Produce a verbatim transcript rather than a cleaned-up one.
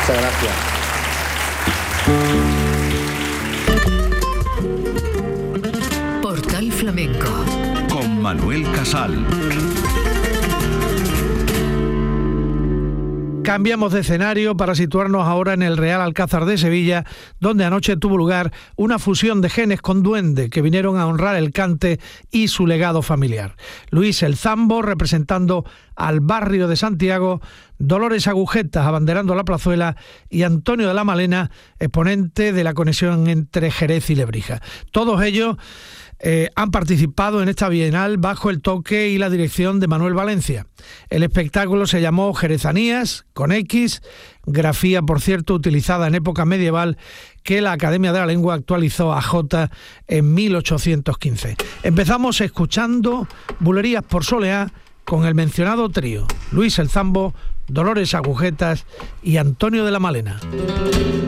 Muchas gracias. Portal Flamenco con Manuel Casal. Cambiamos de escenario para situarnos ahora en el Real Alcázar de Sevilla, donde anoche tuvo lugar una fusión de genes con duende que vinieron a honrar el cante y su legado familiar. Luis el Zambo representando al barrio de Santiago, Dolores Agujetas abanderando la plazuela y Antonio de la Malena, exponente de la conexión entre Jerez y Lebrija. Todos ellos Eh, han participado en esta bienal bajo el toque y la dirección de Manuel Valencia. El espectáculo se llamó Jerezanías, con X, grafía, por cierto, utilizada en época medieval, que la Academia de la Lengua actualizó a J en mil ochocientos quince. Empezamos escuchando Bulerías por Soleá con el mencionado trío, Luis el Zambo, Dolores Agujetas y Antonio de la Malena.